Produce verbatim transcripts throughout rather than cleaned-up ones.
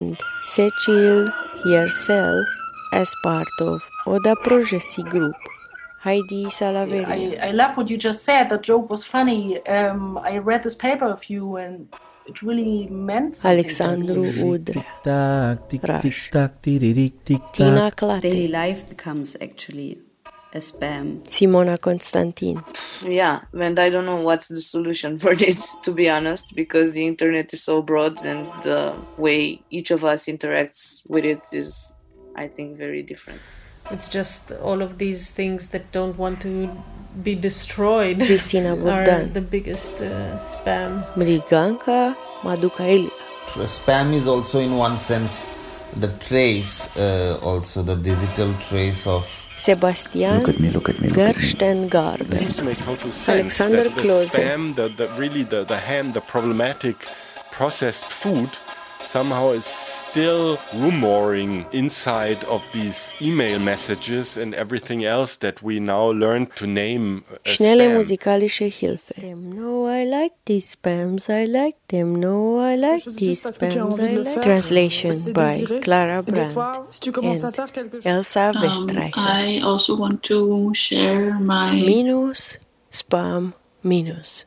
and Cecil Yersel as part of Oda Projesi Group. Heidi Salaveria. I, I love what you just said. The joke was funny. Um, I read this paper of you and it really meant something. Alexandru Udrea. Rush. Tina Clate. Daily life becomes actually a spam. Simona Constantin. Yeah, and I don't know what's the solution for this, to be honest, because the internet is so broad and the way each of us interacts with it is, I think, very different. It's just all of these things that don't want to be destroyed Cristina are Bogdan. the biggest uh, spam. Mriganka Madukailia. So spam is also in one sense the trace, uh, also the digital trace of Sebastian Look at me, look at me, look at me. Gerstengarten. This to make total sense. Alexander that the Klose. spam, the, the really the, the ham, the problematic processed food somehow is still rumoring inside of these email messages and everything else that we now learn to name as Schnelle spam. musikalische Hilfe. No, I like these spams, I like them. No, I like these spams, I like. Translation by Clara Brandt and Elsa Um, Westreicher. I also want to share my Minus, spam, minus.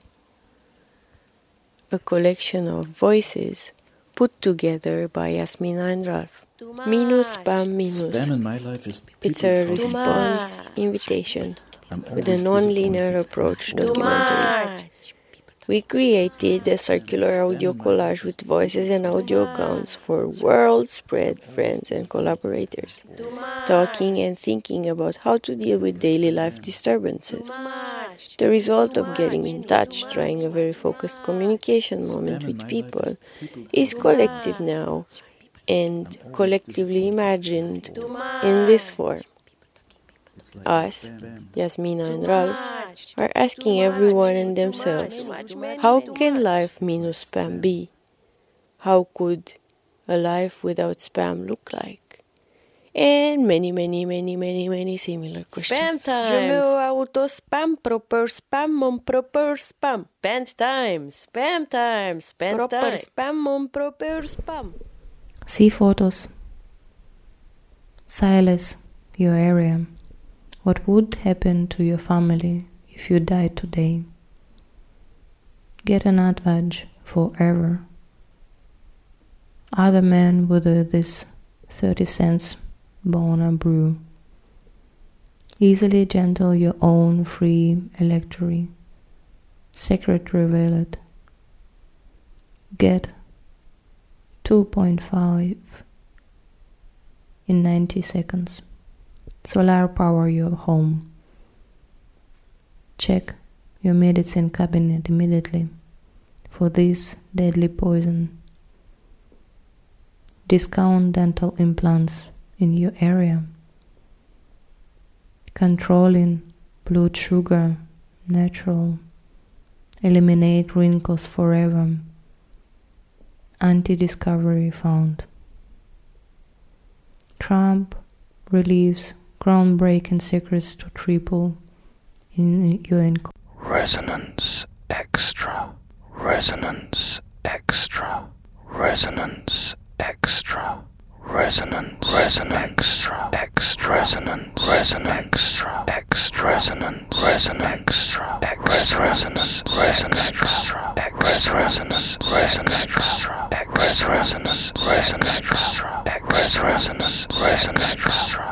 A collection of voices put together by Yasmina and Ralph. Minus, spam, minus. Spam in my life is It's a people talking. response invitation I'm with a always non-linear disappointed. approach documentary. We created a circular audio collage with voices and audio accounts for world-spread friends and collaborators, talking and thinking about how to deal with daily life disturbances. The result of getting in touch, trying a very focused communication moment with people, is collected now and collectively imagined in this form. Us, Yasmina and Ralph, are asking everyone and themselves, how can life minus spam be? How could a life without spam look like? And many, many, many, many, many similar questions. Spam time! Je me auto spam, proper spam, mon proper spam. Spend time! Spam time! Spend Proper time! spam, mon proper spam. See photos. Silas, your area. What would happen to your family if you died today? Get an advantage forever. Other men with uh, this thirty cents Bona brew. Easily gentle your own free electory. Secret revealed. Get two point five in ninety seconds. Solar power your home. Check your medicine cabinet immediately for this deadly poison. Discount dental implants in your area. Controlling blood sugar, natural. Eliminate wrinkles forever. Anti-discovery found. Trump relieves groundbreaking secrets to triple in U N. Resonance extra. Resonance extra. Resonance extra. Resonance resonance extra resonance resonance extra extra resonance resonance extra resonance resonance extra resonance resonance extra resonance resonance extra resonance resonance extra